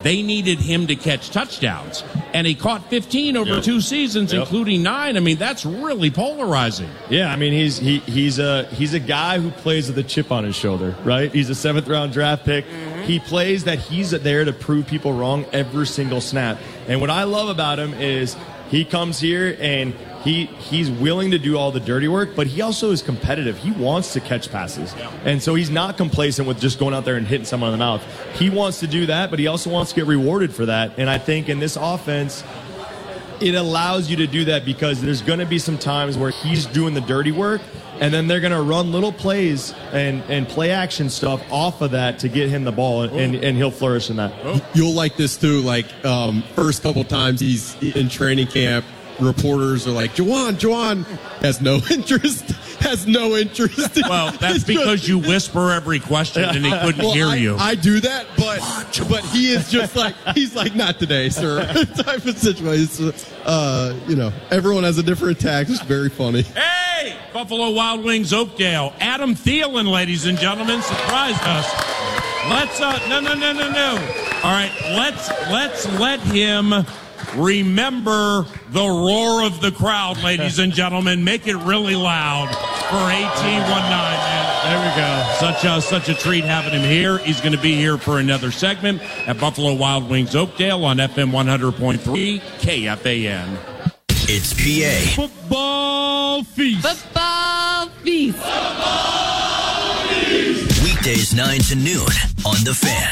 they needed him to catch touchdowns. And he caught 15 over 2 seasons, including 9. I mean, that's really polarizing. Yeah, I mean, he's a guy who plays with a chip on his shoulder, right? He's a 7th-round draft pick. He plays that he's there to prove people wrong every single snap. And what I love about him is he comes here and he's willing to do all the dirty work, but he also is competitive. He wants to catch passes. And so he's not complacent with just going out there and hitting someone in the mouth. He wants to do that, but he also wants to get rewarded for that. And I think in this offense, it allows you to do that because there's going to be some times where he's doing the dirty work, and then they're going to run little plays and play action stuff off of that to get him the ball, and he'll flourish in that. You'll like this too. Like first couple times he's in training camp, reporters are like, Juwan has no interest. Well, that's because you whisper every question and he couldn't hear you. I do that, but he is just like, he's like, not today, sir. Type of situation. Everyone has a different tact. It's very funny. Hey, Buffalo Wild Wings Oakdale. Adam Thielen, ladies and gentlemen, surprised us. Let's no. All right, let's let him remember the roar of the crowd, ladies and gentlemen. Make it really loud for AT19, man. There we go. Such a treat having him here. He's going to be here for another segment at Buffalo Wild Wings Oakdale on FM 100.3 KFAN. It's PA. Football Feast. Football Feast. Football Feast. Weekdays 9 to noon on The Fan.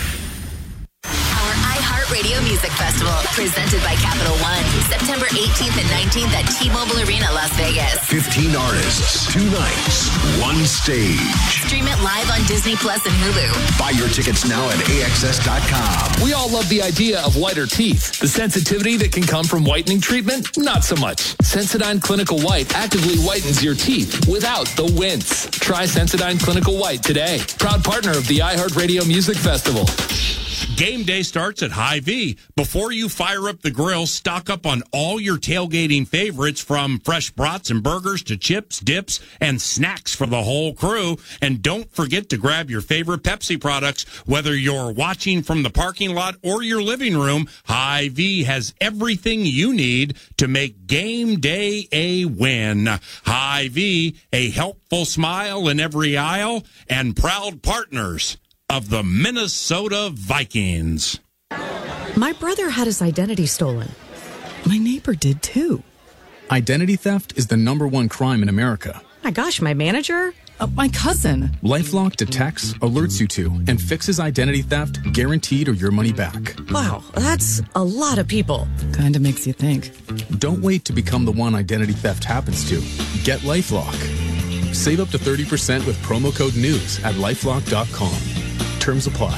Radio Music Festival, presented by Capital One, September 18th and 19th at T-Mobile Arena, Las Vegas. 15 artists, 2 nights, 1 stage. Stream it live on Disney Plus and Hulu. Buy your tickets now at AXS.com. We all love the idea of whiter teeth. The sensitivity that can come from whitening treatment, not so much. Sensodyne Clinical White actively whitens your teeth without the wince. Try Sensodyne Clinical White today. Proud partner of the iHeartRadio Music Festival. Game day starts at Hy-Vee. Before you fire up the grill, stock up on all your tailgating favorites, from fresh brats and burgers to chips, dips, and snacks for the whole crew. And don't forget to grab your favorite Pepsi products. Whether you're watching from the parking lot or your living room, Hy-Vee has everything you need to make game day a win. Hy-Vee, a helpful smile in every aisle, and proud partners of the Minnesota Vikings. My brother had his identity stolen. My neighbor did too. Identity theft is the #1 crime in America. My gosh, my manager? My cousin. LifeLock detects, alerts you to, and fixes identity theft, guaranteed or your money back. Wow, that's a lot of people. Kinda makes you think. Don't wait to become the one identity theft happens to. Get LifeLock. Save up to 30% with promo code NEWS at LifeLock.com. Terms apply.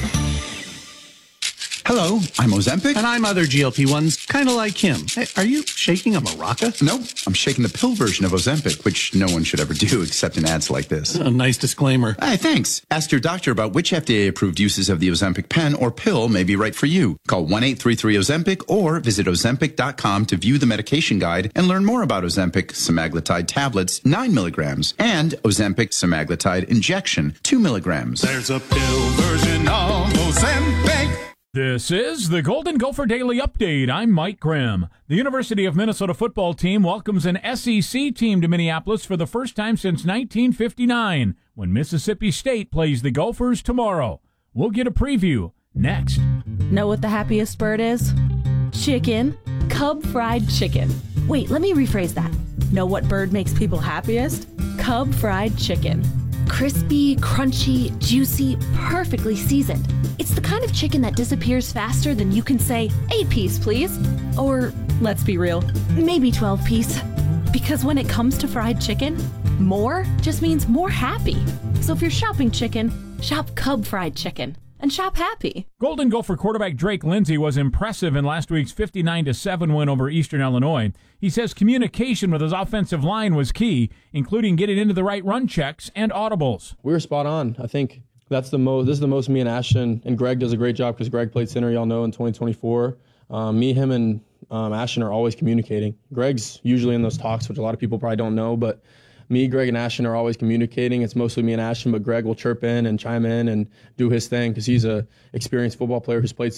Hello, I'm Ozempic. And I'm other GLP-1s, kind of like him. Hey, are you shaking a maraca? Nope, I'm shaking the pill version of Ozempic, which no one should ever do except in ads like this. A nice disclaimer. Hey, thanks. Ask your doctor about which FDA-approved uses of the Ozempic pen or pill may be right for you. Call 1-833-OZEMPIC or visit Ozempic.com to view the medication guide and learn more about Ozempic semaglutide tablets, 9 milligrams, and Ozempic semaglutide injection, 2 milligrams. There's a pill version of Ozempic. This is the Golden Gopher Daily Update. I'm Mike Grimm. The University of Minnesota football team welcomes an SEC team to Minneapolis for the first time since 1959, when Mississippi State plays the Gophers tomorrow. We'll get a preview next. Know what the happiest bird is? Chicken. Cub fried chicken. Wait, let me rephrase that. Know what bird makes people happiest? Cub fried chicken. Crispy, crunchy, juicy, perfectly seasoned. It's the kind of chicken that disappears faster than you can say, 8-piece, please. Or, let's be real, maybe 12-piece. Because when it comes to fried chicken, more just means more happy. So if you're shopping chicken, shop Cub fried chicken. And shop happy. Golden Gopher quarterback Drake Lindsey was impressive in last week's 59-7 win over Eastern Illinois. He says communication with his offensive line was key, including getting into the right run checks and audibles. We were spot on. I think this is the most me and Ashton, and Greg does a great job because Greg played center, y'all know, in 2024. Me, him, and Ashton are always communicating. Greg's usually in those talks, which a lot of people probably don't know, but me, Greg, and Ashton are always communicating. It's mostly me and Ashton, but Greg will chirp in and chime in and do his thing because he's an experienced football player who's played